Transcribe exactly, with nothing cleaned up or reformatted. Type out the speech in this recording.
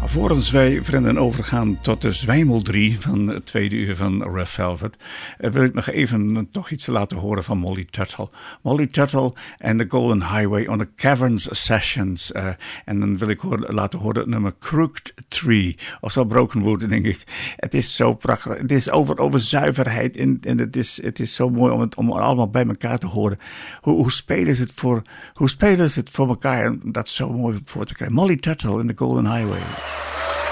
Voordat wij vrienden overgaan tot de Zwijmel drie van het tweede uur van Red Velvet, uh, wil ik nog even uh, toch iets laten horen van Molly Tuttle. Molly Tuttle en The Golden Highway on the Caverns Sessions. Uh, en dan wil ik hoor, laten horen het nummer Crooked Tree. Of zo Broken Wood, denk ik. Het is zo prachtig. Het is over, over zuiverheid en, en het, is, het is zo mooi om het om allemaal bij elkaar te horen. Hoe, hoe, spelen ze het voor, hoe spelen ze het voor elkaar en dat zo mooi voor te krijgen. Molly Tuttle in The Golden Highway.